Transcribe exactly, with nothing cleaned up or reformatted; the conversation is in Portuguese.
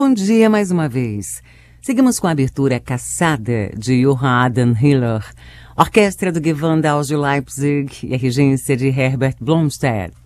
Bom dia mais uma vez. Seguimos com a abertura Caçada, de Johann Adam Hiller, orquestra do Gewandhaus de Leipzig e a regência de Herbert Blomstedt.